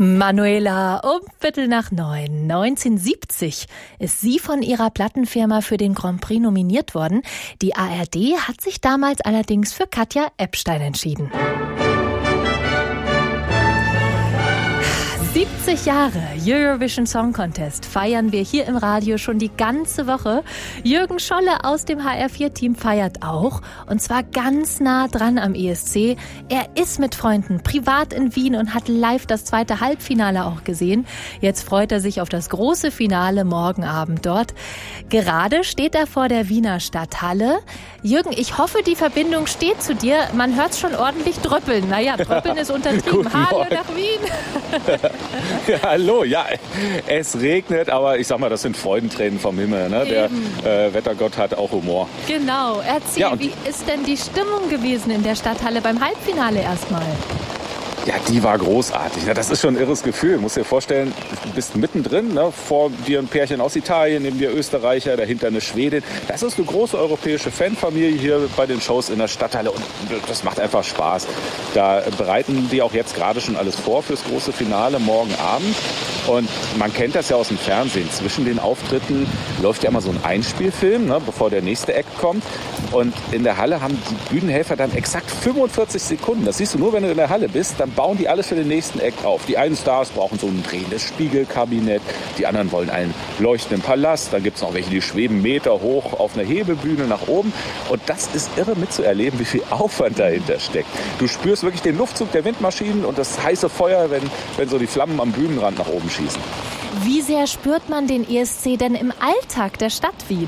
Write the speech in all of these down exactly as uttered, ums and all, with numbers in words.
Manuela um Viertel nach neun. neunzehnhundertsiebzig ist sie von ihrer Plattenfirma für den Grand Prix nominiert worden. Die A R D hat sich damals allerdings für Katja Ebstein entschieden. siebzig Jahre Eurovision Song Contest feiern wir hier im Radio schon die ganze Woche. Jürgen Scholle aus dem H R vier Team feiert auch, und zwar ganz nah dran am E S C. Er ist mit Freunden privat in Wien und hat live das zweite Halbfinale auch gesehen. Jetzt freut er sich auf das große Finale morgen Abend dort. Gerade steht er vor der Wiener Stadthalle. Jürgen, ich hoffe, die Verbindung steht zu dir. Man hört schon ordentlich dröppeln. Naja, dröppeln ist untertrieben. Hallo nach Wien. Ja, hallo, ja, es regnet, aber ich sag mal, das sind Freudentränen vom Himmel. Ne? Der äh, Wettergott hat auch Humor. Genau, erzähl, ja, wie ist denn die Stimmung gewesen in der Stadthalle beim Halbfinale erstmal? Ja, die war großartig. Das ist schon ein irres Gefühl. Du musst dir vorstellen, du bist mittendrin, ne? Vor dir ein Pärchen aus Italien, neben dir Österreicher, dahinter eine Schwedin. Das ist eine große europäische Fanfamilie hier bei den Shows in der Stadthalle, und das macht einfach Spaß. Da bereiten die auch jetzt gerade schon alles vor fürs große Finale morgen Abend. Und man kennt das ja aus dem Fernsehen. Zwischen den Auftritten läuft ja immer so ein Einspielfilm, ne? Bevor der nächste Act kommt. Und in der Halle haben die Bühnenhelfer dann exakt fünfundvierzig Sekunden. Das siehst du nur, wenn du in der Halle bist. Dann bauen die alles für den nächsten Act auf. Die einen Stars brauchen so ein drehendes Spiegelkabinett, die anderen wollen einen leuchtenden Palast, dann gibt es noch welche, die schweben Meter hoch auf einer Hebebühne nach oben, und das ist irre mitzuerleben, wie viel Aufwand dahinter steckt. Du spürst wirklich den Luftzug der Windmaschinen und das heiße Feuer, wenn, wenn so die Flammen am Bühnenrand nach oben schießen. Wie sehr spürt man den E S C denn im Alltag der Stadt Wien?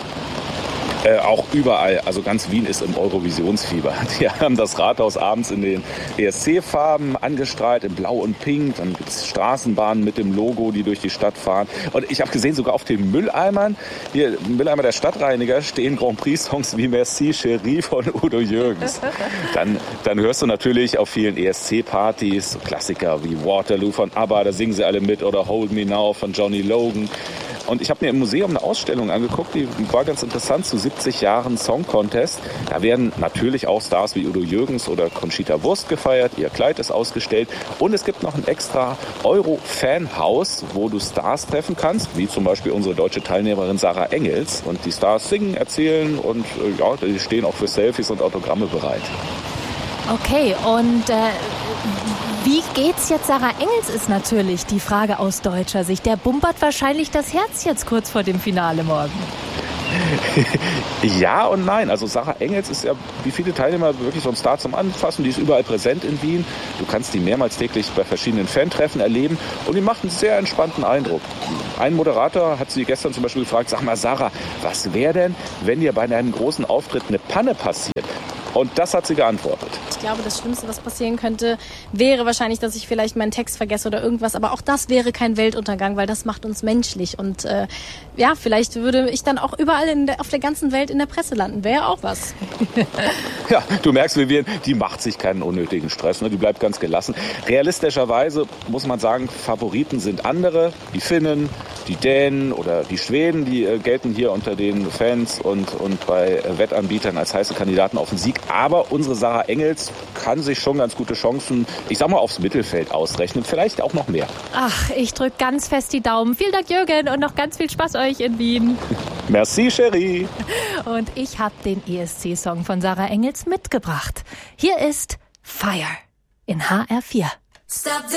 Äh, auch überall, also ganz Wien ist im Eurovisionsfieber. Die haben das Rathaus abends in den E S C-Farben angestrahlt, in Blau und Pink. Dann gibt es Straßenbahnen mit dem Logo, die durch die Stadt fahren. Und ich habe gesehen, sogar auf den Mülleimern, hier im Mülleimer der Stadtreiniger, stehen Grand Prix-Songs wie Merci Chérie von Udo Jürgens. Dann, dann hörst du natürlich auf vielen E S C-Partys so Klassiker wie Waterloo von ABBA, da singen sie alle mit, oder Hold Me Now von Johnny Logan. Und ich habe mir im Museum eine Ausstellung angeguckt, die war ganz interessant, zu siebzig Jahren Song Contest. Da werden natürlich auch Stars wie Udo Jürgens oder Conchita Wurst gefeiert. Ihr Kleid ist ausgestellt. Und es gibt noch ein extra Euro-Fanhaus, wo du Stars treffen kannst, wie zum Beispiel unsere deutsche Teilnehmerin Sarah Engels. Und die Stars singen, erzählen und äh, ja, die stehen auch für Selfies und Autogramme bereit. Okay, und äh, wie geht's jetzt? Sarah Engels ist natürlich die Frage aus deutscher Sicht. Der bumpert wahrscheinlich das Herz jetzt kurz vor dem Finale morgen. Ja und nein. Also Sarah Engels ist ja, wie viele Teilnehmer, wirklich so ein Star zum Anfassen. Die ist überall präsent in Wien. Du kannst die mehrmals täglich bei verschiedenen Fantreffen erleben. Und die macht einen sehr entspannten Eindruck. Ein Moderator hat sie gestern zum Beispiel gefragt, sag mal Sarah, was wäre denn, wenn dir bei deinem großen Auftritt eine Panne passiert? Und das hat sie geantwortet. Ich glaube, das Schlimmste, was passieren könnte, wäre wahrscheinlich, dass ich vielleicht meinen Text vergesse oder irgendwas. Aber auch das wäre kein Weltuntergang, weil das macht uns menschlich. Und äh, ja, vielleicht würde ich dann auch überall in der, auf der ganzen Welt in der Presse landen. Wäre auch was. Ja, du merkst, Vivian, die macht sich keinen unnötigen Stress. Ne? Die bleibt ganz gelassen. Realistischerweise muss man sagen, Favoriten sind andere. Die Finnen, die Dänen oder die Schweden, die äh, gelten hier unter den Fans und, und bei äh, Wettanbietern als heiße Kandidaten auf den Sieg. Aber unsere Sarah Engels kann sich schon ganz gute Chancen, ich sag mal, aufs Mittelfeld ausrechnen. Vielleicht auch noch mehr. Ach, ich drücke ganz fest die Daumen. Vielen Dank, Jürgen, und noch ganz viel Spaß euch in Wien. Merci, Chérie. Und ich habe den E S C-Song von Sarah Engels mitgebracht. Hier ist Fire in H R vier. Stop